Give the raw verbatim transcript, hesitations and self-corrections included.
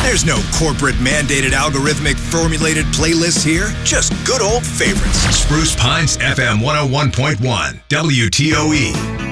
There's no corporate mandated algorithmic formulated playlist here. Just good old favorites. Spruce Pines F M one oh one point one, W T O E.